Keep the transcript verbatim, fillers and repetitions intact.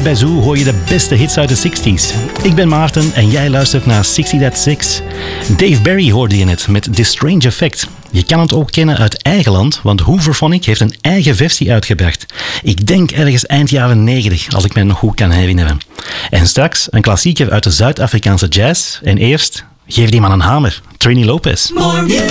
bij Zoo hoor je de beste hits uit de zestig's. Ik ben Maarten en jij luistert naar zestig That Six. Dave Berry hoorde je net met The Strange Effect. Je kan het ook kennen uit eigen land, want Hooverphonic heeft een eigen versie uitgebracht. Ik denk ergens eind jaren negentig, als ik me nog goed kan herinneren. En straks een klassieker uit de Zuid-Afrikaanse jazz. En eerst, geef die man een hamer. Trini Lopez.